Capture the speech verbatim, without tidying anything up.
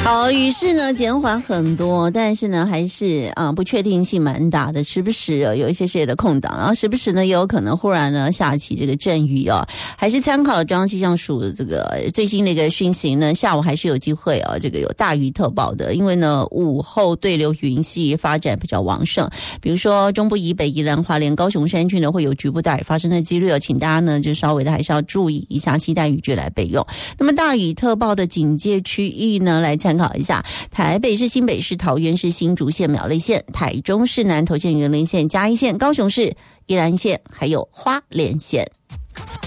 好，雨势呢减缓很多，但是呢还是啊、呃、不确定性蛮大的，时不时、呃、有一些些的空档，然后时不时呢也有可能忽然呢下起这个阵雨哦。还是参考中央气象署这个最新的一个讯息呢，下午还是有机会啊、哦，这个有大雨特报的，因为呢午后对流云系发展比较旺盛，比如说中部以北、宜兰花莲、高雄山区呢会有局部大雨发生的几率哦，请大家呢就稍微的还是要注意一下，携带雨具来备用。那么大雨特报的警戒区域呢，来参考一下：台北市、新北市、桃园市、新竹县、苗栗县、台中市南投县、云林县、嘉义县、高雄市、宜兰县，还有花莲县。